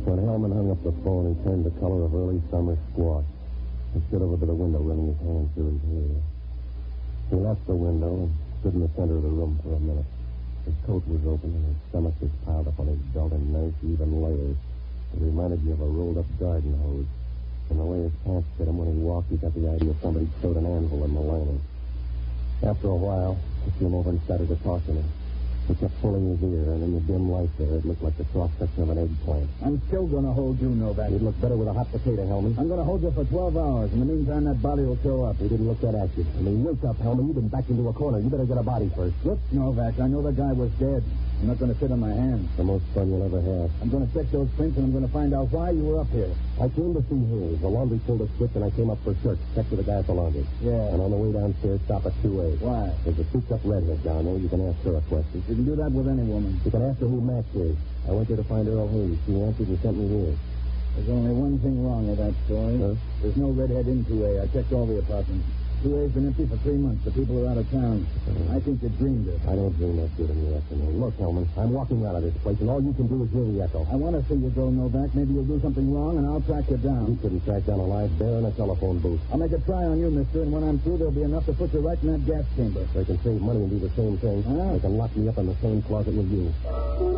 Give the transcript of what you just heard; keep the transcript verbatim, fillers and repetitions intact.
When Hellman hung up the phone, he turned the color of early summer squash. He stood over to the window, running his hands through his hair. He left the window and stood in the center of the room for a minute. His coat was open and his stomach was piled up on his belt in nice, even layers. It reminded you of a rolled-up garden hose. And the way his pants fit him when he walked, he got the idea somebody sewed an anvil in the lining. After a while, he came over and started to talk to me. He kept pulling his ear, and in the dim light there, it looked like the cross-section of an eggplant. I'm still going to hold you, Novak. You'd look better with a hot potato, Hellman. I'm going to hold you for twelve hours. In the meantime, that body will show up. He didn't look that at you. I mean, wake up, Hellman. You've been backed into a corner. You better get a body first. Look, Novak, I know the guy was dead. I'm not going to sit on my hands. The most fun you'll ever have. I'm going to check those prints, and I'm going to find out why you were up here. I came to see Hayes. The laundry pulled a switch, and I came up for search. Checked with the guy at the laundry. Yeah. And on the way downstairs, stop at two A. Why? There's a souped-up redhead down there. You can ask her a question. You can do that with any woman. You can ask her who Max is. I went there to find Earl Hayes. She answered and sent me here. There's only one thing wrong with that story. Huh? There's no redhead in two A. I checked all the apartments. two A's been empty for three months. The people are out of town. Uh, I think you dreamed it. I don't dream that good in the afternoon. Look, Hellman, I'm walking out of this place, and all you can do is hear the echo. I want to see you go, Novak. Maybe you'll do something wrong, and I'll track you down. You couldn't track down a live bear in a telephone booth. I'll make a try on you, mister, and when I'm through, there'll be enough to put you right in that gas chamber. They can save money and do the same thing. Huh? They can lock me up in the same closet with you.